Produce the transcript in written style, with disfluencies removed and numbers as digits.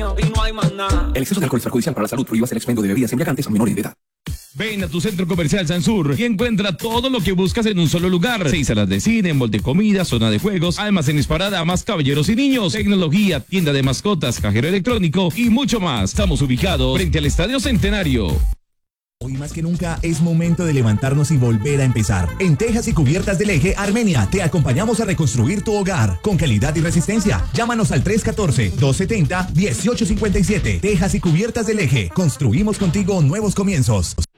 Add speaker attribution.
Speaker 1: mío y no hay más nada.
Speaker 2: El exceso de alcohol es perjudicial para la salud. Prohíbas el expendio de bebidas embriagantes a menores de edad.
Speaker 3: Ven a tu centro comercial Sansur y encuentra todo lo que buscas en un solo lugar. 6 salas de cine, mall de comida, zona de juegos, almacenes para damas, caballeros y niños, tecnología, tienda de mascotas, cajero electrónico y mucho más. Estamos ubicados frente al Estadio Centenario.
Speaker 4: Hoy más que nunca es momento de levantarnos y volver a empezar. En Tejas y Cubiertas del Eje, Armenia, te acompañamos a reconstruir tu hogar con calidad y resistencia. Llámanos al 314-270-1857. Tejas y Cubiertas del Eje. Construimos contigo nuevos comienzos.